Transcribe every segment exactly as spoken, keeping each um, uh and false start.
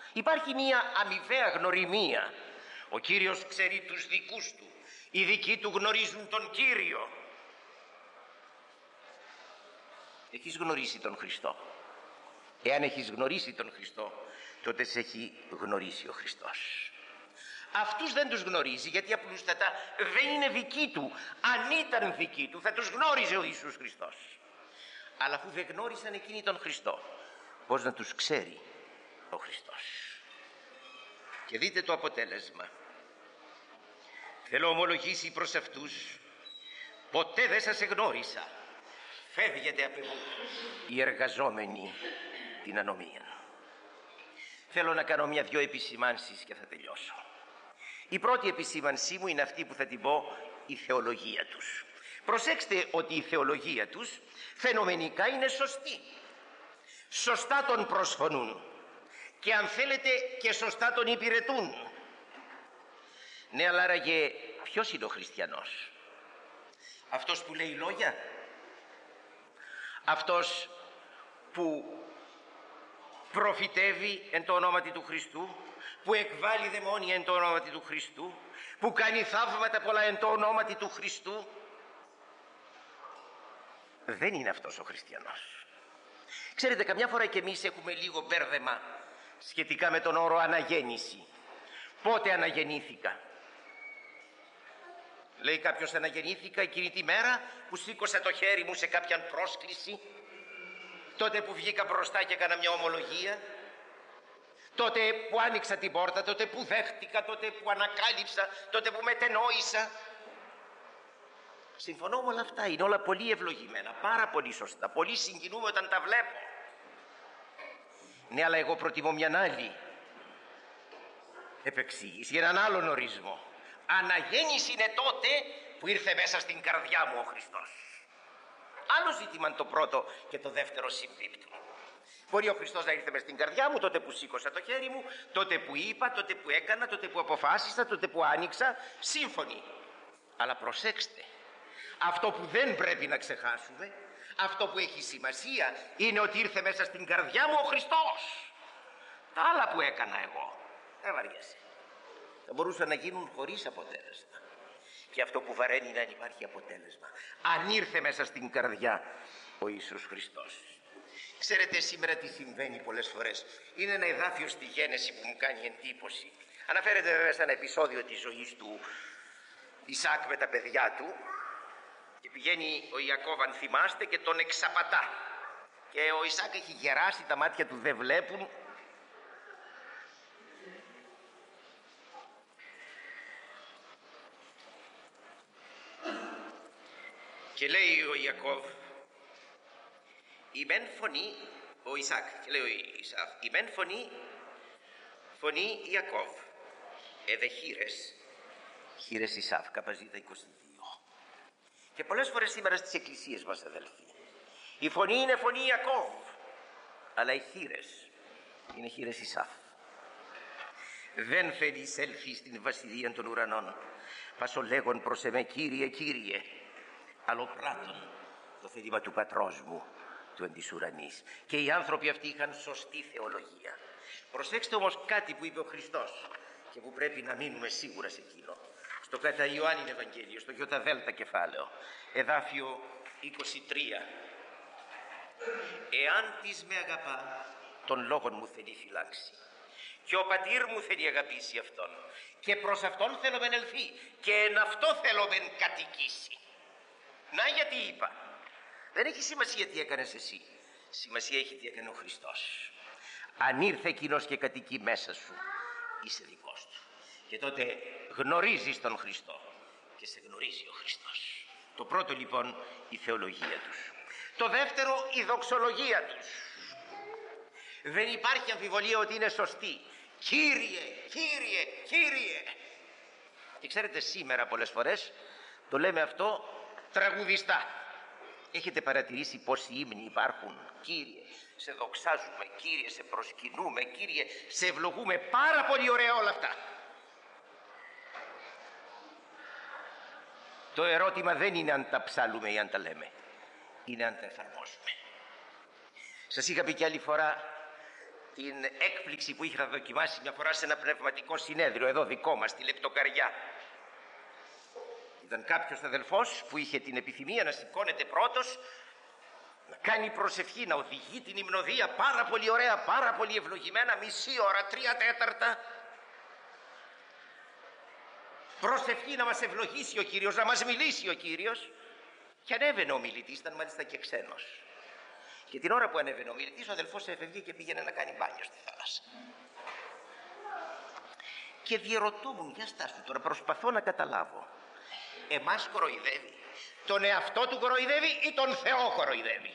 Υπάρχει μία αμοιβαία γνωριμία. Ο Κύριος ξέρει τους δικούς του, οι δικοί του γνωρίζουν τον Κύριο. Έχεις γνωρίσει τον Χριστό? Εάν έχεις γνωρίσει τον Χριστό, τότε σε έχει γνωρίσει ο Χριστός. Αυτούς δεν τους γνωρίζει, γιατί απλούστατα δεν είναι δικοί του. Αν ήταν δικοί του θα τους γνώριζε ο Ιησούς Χριστός. Αλλά αφού δεν γνώρισαν εκείνοι τον Χριστό, πώς να τους ξέρει ο Χριστός? Και δείτε το αποτέλεσμα. Θέλω ομολογήσει προς αυτούς, ποτέ δεν σας εγνώρισα. Φεύγετε από εγώ, οι εργαζόμενοι την ανομία. Θέλω να κάνω μια-δυο επισημάνσεις και θα τελειώσω. Η πρώτη επισήμανσή μου είναι αυτή που θα την πω, η θεολογία τους. Προσέξτε ότι η θεολογία τους φαινομενικά είναι σωστή. Σωστά τον προσφωνούν και αν θέλετε και σωστά τον υπηρετούν. Ναι, αλλά άραγε ποιος είναι ο χριστιανός? Αυτός που λέει λόγια? Αυτός που προφητεύει εν το ονόματι του Χριστού, που εκβάλλει δαιμόνια εν το ονόματι του Χριστού, που κάνει θαύματα πολλά εν το ονόματι του Χριστού? Δεν είναι αυτός ο χριστιανός. Ξέρετε, καμιά φορά και εμείς έχουμε λίγο μπέρδεμα σχετικά με τον όρο αναγέννηση. Πότε αναγεννήθηκα? Λέει κάποιος, αναγεννήθηκα εκείνη τη μέρα που σήκωσα το χέρι μου σε κάποιαν πρόσκληση, τότε που βγήκα μπροστά και έκανα μια ομολογία, τότε που άνοιξα την πόρτα, τότε που δέχτηκα, τότε που ανακάλυψα, τότε που μετενόησα. Συμφωνώ με όλα αυτά, είναι όλα πολύ ευλογημένα, πάρα πολύ σωστά, πολύ συγκινούμε όταν τα βλέπω. Ναι, αλλά εγώ προτιμώ μια άλλη επεξήγηση, έναν άλλον ορισμό. Αναγέννηση είναι τότε που ήρθε μέσα στην καρδιά μου ο Χριστός. Άλλο ζήτημα το πρώτο και το δεύτερο συμπίπτουν. Μπορεί ο Χριστός να ήρθε μέσα στην καρδιά μου τότε που σήκωσα το χέρι μου, τότε που είπα, τότε που έκανα, τότε που αποφάσισα, τότε που άνοιξα, σύμφωνοι. Αλλά προσέξτε, αυτό που δεν πρέπει να ξεχάσουμε, αυτό που έχει σημασία, είναι ότι ήρθε μέσα στην καρδιά μου ο Χριστός. Τα άλλα που έκανα εγώ, δεν βαριέσαι. Θα μπορούσαν να γίνουν χωρίς αποτέλεσμα. Και αυτό που βαραίνει είναι αν υπάρχει αποτέλεσμα. Αν ήρθε μέσα στην καρδιά ο Ιησούς Χριστός. Ξέρετε σήμερα τι συμβαίνει πολλές φορές? Είναι ένα εδάφιο στη Γένεση που μου κάνει εντύπωση. Αναφέρεται βέβαια σε ένα επεισόδιο της ζωής του Ισάκ με τα παιδιά του. Και πηγαίνει ο Ιακώβ, αν θυμάστε, και τον εξαπατά. Και ο Ισάκ έχει γεράσει, τα μάτια του δεν βλέπουν. Και λέει ο Ιακώβ, η μεν φωνή, ο Ισάκ, και λέει ο Ισάκ, η μεν φωνή, φωνή Ιακώβ, εδε χείρες, χείρες Ισάβ, Καπαζίδα είκοσι δύο. Και πολλές φορές σήμερα στις εκκλησίες μας, αδελφοί, η φωνή είναι φωνή Ιακώβ, αλλά οι χείρες είναι χείρες Ισάβ. Δεν θέλει εισέλθει στην βασιλεία των ουρανών, πασολέγον προς εμέ, Κύριε, Κύριε, αλλοπράττων το θέλημα του πατρός μου του εν της ουρανής. Και οι άνθρωποι αυτοί είχαν σωστή θεολογία. Προσέξτε όμως κάτι που είπε ο Χριστός και που πρέπει να μείνουμε σίγουρα σε εκείνο. Στο κατά Ιωάννην Ευαγγέλιο, στο γιώτα δέλτα κεφάλαιο, εδάφιο είκοσι τρία. Εάν της με αγαπά, τον λόγον μου θέλει φυλάξει. Και ο πατήρ μου θέλει αγαπήσει αυτόν. Και προς αυτόν θέλω μεν ελθεί. Και εν αυτό θέλω μεν κατοικήσει. Να γιατί είπα. Δεν έχει σημασία τι έκανες εσύ. Σημασία έχει τι έκανε ο Χριστός. Αν ήρθε εκείνος και κατοικεί μέσα σου, είσαι δικός του. Και τότε γνωρίζεις τον Χριστό και σε γνωρίζει ο Χριστός. Το πρώτο λοιπόν η θεολογία τους. Το δεύτερο η δοξολογία τους. Δεν υπάρχει αμφιβολία ότι είναι σωστή. Κύριε, Κύριε, Κύριε. Και ξέρετε σήμερα πολλές φορές το λέμε αυτό τραγουδιστά. Έχετε παρατηρήσει πόσοι ύμνοι υπάρχουν? Κύριε, σε δοξάζουμε, Κύριε, σε προσκυνούμε, Κύριε, σε ευλογούμε. Πάρα πολύ ωραία όλα αυτά. Το ερώτημα δεν είναι αν τα ψάλουμε ή αν τα λέμε. Είναι αν τα εφαρμόζουμε. Σας είχα πει και άλλη φορά την έκπληξη που είχα δοκιμάσει μια φορά σε ένα πνευματικό συνέδριο εδώ δικό μας, στη Λεπτοκαριά. Ήταν κάποιος αδελφός που είχε την επιθυμία να σηκώνεται πρώτος, να κάνει προσευχή, να οδηγεί την υμνοδία πάρα πολύ ωραία, πάρα πολύ ευλογημένα, μισή ώρα, τρία τέταρτα. Προσευχή να μας ευλογήσει ο Κύριος, να μας μιλήσει ο Κύριος. Και ανέβαινε ο μιλητής, ήταν μάλιστα και ξένος. Και την ώρα που ανέβαινε ο μιλητής, ο αδελφός έφευγε και πήγαινε να κάνει μπάνιο στη θάλασσα. Και διερωτώμουν, για στάσου τώρα, προσπαθώ να καταλάβω. Εμάς κοροϊδεύει, τον εαυτό του κοροϊδεύει ή τον Θεό κοροϊδεύει?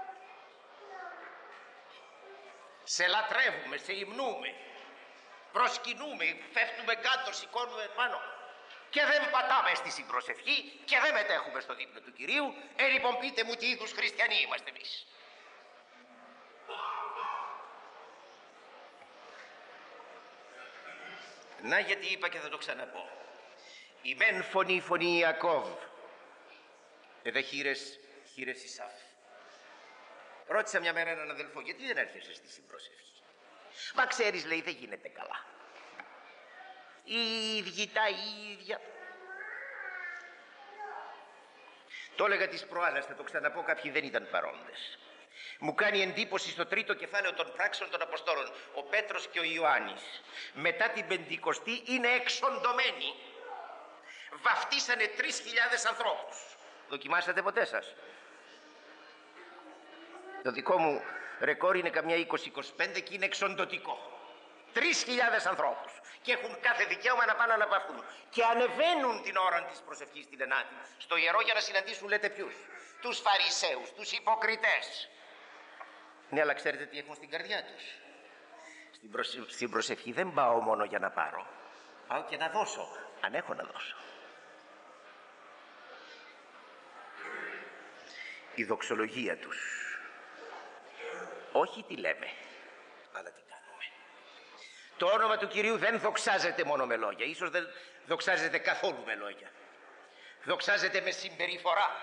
Σε λατρεύουμε, σε υμνούμε, προσκυνούμε, φεύγουμε κάτω, σηκώνουμε πάνω και δεν πατάμε στη συμπροσευχή και δεν μετέχουμε στο δείπνο του Κυρίου. Ε, λοιπόν, πείτε μου τι είδους χριστιανοί είμαστε εμείς. Να, γιατί είπα και θα το ξαναπώ. Η μεν φωνή φωνή Ιακώβ, εδε χείρες χείρες Ισάφ. Ρώτησα μια μέρα έναν αδελφό, γιατί δεν έρχεσαι στη συμπρόσευχη? Μα ξέρεις, λέει, δεν γίνεται καλά. Οι ίδιοι τα ίδια. Το έλεγα τις προάλλες, θα το ξαναπώ, κάποιοι δεν ήταν παρόντες. Μου κάνει εντύπωση στο τρίτο κεφάλαιο των πράξεων των Αποστόλων, ο Πέτρος και ο Ιωάννης μετά την Πεντηκοστή είναι εξοντωμένοι. Βαφτίσανε τρεις χιλιάδες ανθρώπους. Δοκιμάσατε ποτέ σας? Το δικό μου ρεκόρ είναι καμιά είκοσι είκοσι πέντε και είναι εξοντωτικό. Τρεις χιλιάδες ανθρώπους και έχουν κάθε δικαίωμα να πάνε να βαφτούν. Και ανεβαίνουν την ώρα της προσευχής στην Ενάτη, στο ιερό, για να συναντήσουν, λέτε ποιους? Τους Φαρισαίους, τους υποκριτές. Ναι, αλλά ξέρετε τι έχουν στην καρδιά τους? Στην, προσε... στην προσευχή δεν πάω μόνο για να πάρω. Πάω και να δώσω, αν έχω να δώσω. Η δοξολογία τους. Όχι τι λέμε, αλλά τι κάνουμε. Το όνομα του Κυρίου δεν δοξάζεται μόνο με λόγια. Ίσως δεν δοξάζεται καθόλου με λόγια. Δοξάζεται με συμπεριφορά.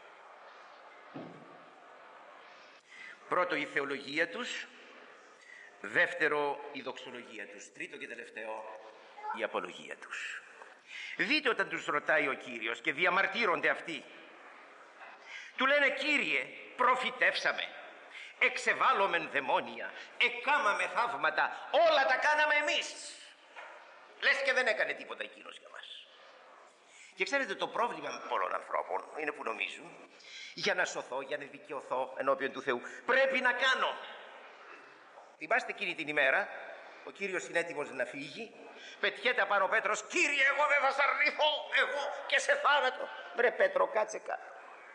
Πρώτο, η θεολογία τους. Δεύτερο, η δοξολογία τους. Τρίτο και τελευταίο, η απολογία τους. Δείτε όταν τους ρωτάει ο Κύριος και διαμαρτύρονται αυτοί. Του λένε, Κύριε, προφητεύσαμε, εξεβάλλομεν δαιμόνια, εκάμαμε θαύματα, όλα τα κάναμε εμείς. Λες και δεν έκανε τίποτα εκείνος για μας. Και ξέρετε, το πρόβλημα πολλών ανθρώπων είναι που νομίζουν, για να σωθώ, για να δικαιωθώ ενώπιον του Θεού, πρέπει να κάνω. Θυμάστε εκείνη την ημέρα, ο Κύριος είναι έτοιμος να φύγει, πετιέται απάνω ο Πέτρος, Κύριε, εγώ δεν θα σ' αρνηθώ, εγώ και σε θάνατο. Βρε Πέτρο, κάτσε κάτω.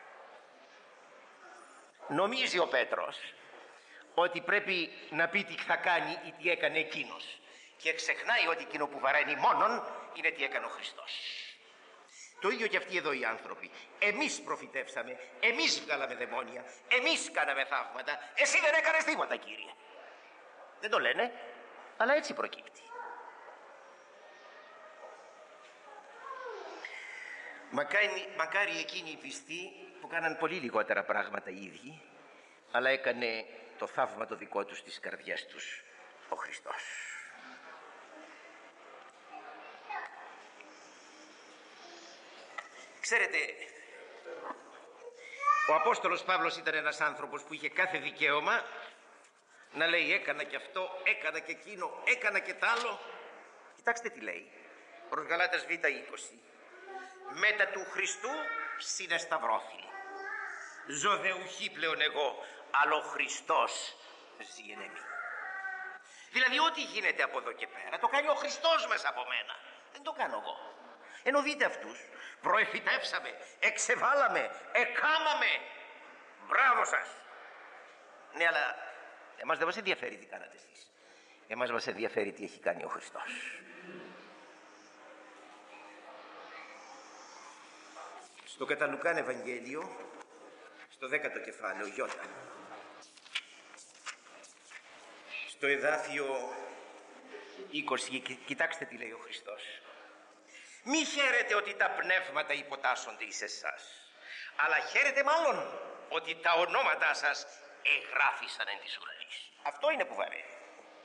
Νομίζει ο Πέτρος ότι πρέπει να πει τι θα κάνει ή τι έκανε εκείνος, και ξεχνάει ότι εκείνο που βαραίνει μόνον είναι τι έκανε ο Χριστός. Το ίδιο και αυτοί εδώ οι άνθρωποι. Εμείς προφητεύσαμε, εμείς βγάλαμε δαιμόνια, εμείς κάναμε θαύματα, εσύ δεν έκανες τίποτα, Κύριε. Δεν το λένε, αλλά έτσι προκύπτει. Μακάρι, μακάρι εκείνοι οι πιστοί που κάναν πολύ λιγότερα πράγματα οι ίδιοι, αλλά έκανε το θαύμα το δικό τους στις καρδιές τους ο Χριστός. Ξέρετε, ο Απόστολος Παύλος ήταν ένας άνθρωπος που είχε κάθε δικαίωμα να λέει έκανα και αυτό, έκανα και εκείνο, έκανα και τ' άλλο. Κοιτάξτε τι λέει, προς Γαλάτας Β είκοσι. Μέτα του Χριστού συνεσταυρώθη. Ζωδεουχή πλέον εγώ, αλλά ο Χριστός ζει εν εμεί. Δηλαδή ό,τι γίνεται από εδώ και πέρα το κάνει ο Χριστός μέσα από μένα. Δεν το κάνω εγώ. Ενώ δείτε αυτούς, προεφητεύσαμε, εξεβάλαμε, εκάμαμε. Μπράβο σας. Ναι, αλλά εμάς δεν μας ενδιαφέρει τι κάνατε εσείς. Εμάς μας ενδιαφέρει τι έχει κάνει ο Χριστός. Στο κατά Λουκάν Ευαγγέλιο, στο δέκατο κεφάλαιο, Ιώτα, στο εδάφιο είκοσι, κοιτάξτε τι λέει ο Χριστός. Μη χαίρετε ότι τα πνεύματα υποτάσσονται εις εσάς, αλλά χαίρετε μάλλον ότι τα ονόματά σας εγγράφησαν εν της ουρανής. Αυτό είναι που βαραίνει.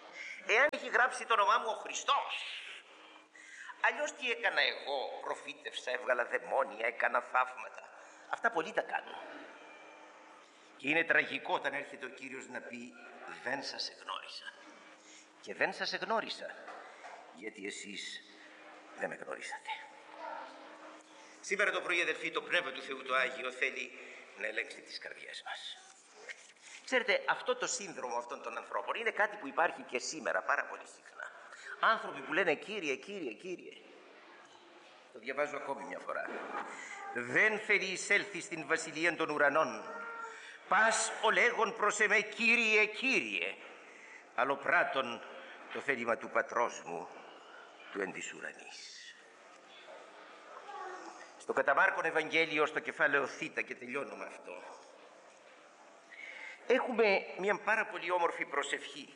Εάν έχει γράψει το όνομά μου ο Χριστός, αλλιώς τι έκανα εγώ? Προφήτευσα, έβγαλα δαιμόνια, έκανα θαύματα. Αυτά πολλοί τα κάνουν. Και είναι τραγικό όταν έρχεται ο Κύριος να πει δεν σας εγνώρισα. Και δεν σας εγνώρισα γιατί εσείς δεν με γνωρίσατε. Σήμερα το πρωί, αδελφοί, το Πνεύμα του Θεού το Άγιο θέλει να ελέγξει τις καρδιές μας. Ξέρετε, αυτό το σύνδρομο αυτών των ανθρώπων είναι κάτι που υπάρχει και σήμερα πάρα πολύ συχνά. Άνθρωποι που λένε Κύριε, Κύριε, Κύριε. Το διαβάζω ακόμη μια φορά. Δεν θέλει εισέλθει στην βασιλεία των ουρανών. Πας ο λέγον προς εμέ Κύριε, Κύριε. Αλλοπράττων το θέλημα του πατρός μου του εν της ουρανής. Στο κατά Μάρκον Ευαγγέλιο, στο κεφάλαιο Θ, και τελειώνω με αυτό, έχουμε μια πάρα πολύ όμορφη προσευχή.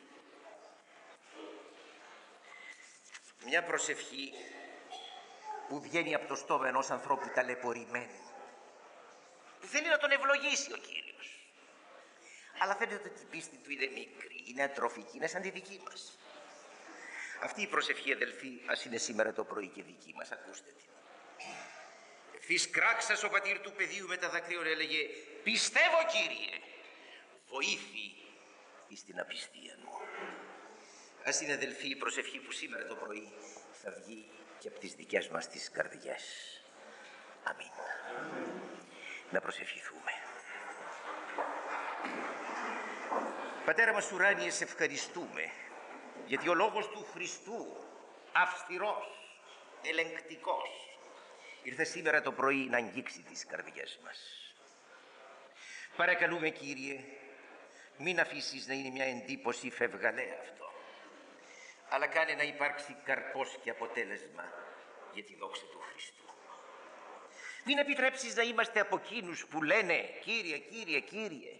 Μια προσευχή που βγαίνει από το στόμα ενός ανθρώπου ταλαιπωρημένου, που θέλει να τον ευλογήσει ο Κύριος. Αλλά φαίνεται ότι η πίστη του είναι μικρή, είναι ατροφική, είναι σαν τη δική μας. Αυτή η προσευχή, αδελφοί, ας είναι σήμερα το πρωί και δική μας. Ακούστε την. Ευθύς κράξας ο πατήρ του παιδίου με τα δάκρυων έλεγε «Πιστεύω, Κύριε, βοήθη εις την απιστία μου». Ας είναι, αδελφοί, η προσευχή που σήμερα το πρωί θα βγει και από τις δικές μας τις καρδιές. Αμήν. Να προσευχηθούμε. Πατέρα μας ουράνιε, σε ευχαριστούμε γιατί ο λόγος του Χριστού, αυστηρός, ελεγκτικός, ήρθε σήμερα το πρωί να αγγίξει τις καρδιές μας. Παρακαλούμε, Κύριε, μην αφήσεις να είναι μια εντύπωση φευγαλέα αυτό, αλλά κάνε να υπάρξει καρπός και αποτέλεσμα για τη δόξα του Χριστού. Μην επιτρέψεις να είμαστε από εκείνους που λένε Κύριε, Κύριε, Κύριε.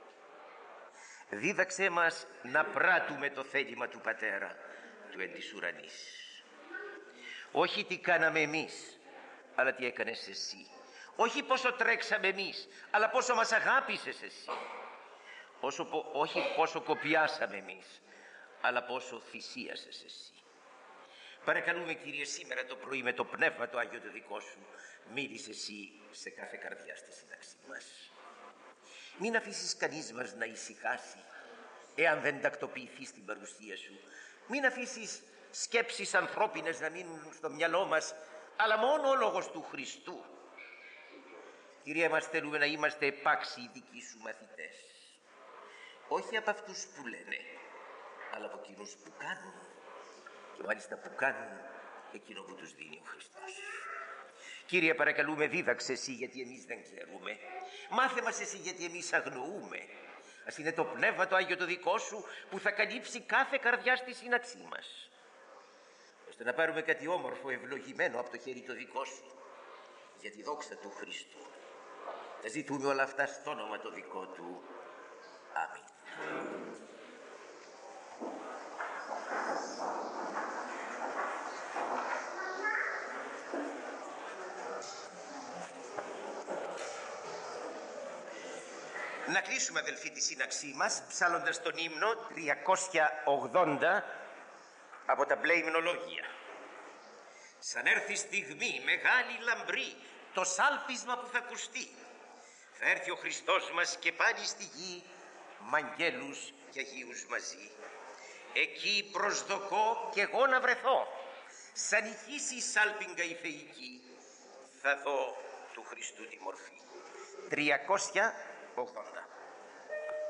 Δίδαξέ μας να πράττουμε το θέλημα του Πατέρα του εν της ουρανής. Όχι τι κάναμε εμείς, αλλά τι έκανες εσύ. Όχι πόσο τρέξαμε εμείς, αλλά πόσο μας αγάπησες εσύ. Όσο, όχι πόσο κοπιάσαμε εμείς, αλλά πόσο θυσίασες εσύ. Παρακαλούμε, Κύριε, σήμερα το πρωί με το Πνεύμα το Άγιο το δικό σου, μίλησε εσύ σε κάθε καρδιά στη σύναξή μας. Μην αφήσεις κανείς μας να ησυχάσει εάν δεν τακτοποιηθεί στην παρουσία σου. Μην αφήσεις σκέψεις ανθρώπινες να μείνουν στο μυαλό μας, αλλά μόνο ο λόγος του Χριστού. Κυρία μας, θέλουμε να είμαστε επάξιοι δικοί σου μαθητές. Όχι από αυτούς που λένε, αλλά από εκείνους που κάνουν. Και μάλιστα που κάνουν εκείνο που τους δίνει ο Χριστός. Κύριε, παρακαλούμε, δίδαξε εσύ γιατί εμείς δεν ξέρουμε. Μάθε μας εσύ γιατί εμείς αγνοούμε. Ας είναι το Πνεύμα το Άγιο το δικό σου που θα καλύψει κάθε καρδιά στη σύναξή μας, ώστε να πάρουμε κάτι όμορφο, ευλογημένο από το χέρι το δικό σου για τη δόξα του Χριστού. Τα ζητούμε όλα αυτά στο όνομα το δικό του. Αμήν. Να κλείσουμε, αδελφοί, τη σύναξή μας ψάλλοντας τον ύμνο τριακόσια ογδόντα από τα μπλε υμνολόγια. Σαν έρθει στιγμή μεγάλη λαμπρή, το σάλπισμα που θα ακουστεί, θα έρθει ο Χριστός μας και πάλι στη γη, μ' αγγέλους και αγίους μαζί. Εκεί προσδοκώ κι εγώ να βρεθώ, σαν ηχήσει η σάλπιγγα η θεϊκή, θα δω του Χριστού τη μορφή. τριακόσια ογδόντα.